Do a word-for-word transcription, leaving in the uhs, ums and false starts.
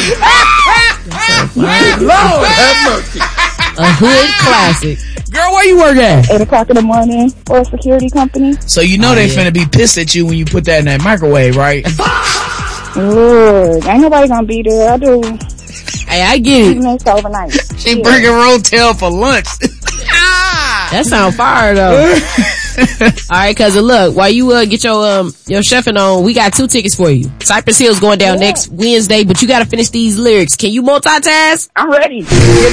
Lord have mercy. A hood classic. Girl, where you work at? Eight o'clock in the morning for a security company. So you know oh, they yeah. finna be pissed at you when you put that in that microwave, right? Lord, ain't nobody gonna be there. I do. Hey, I get it. Even if it's overnight. She yeah. bringing Rotel for lunch. That sound fire though. Alright, cousin, look, while you uh, get your um your chefing on, we got two tickets for you. Cypress Hill's going down yeah. next Wednesday, but you gotta finish these lyrics. Can you multitask? I'm ready.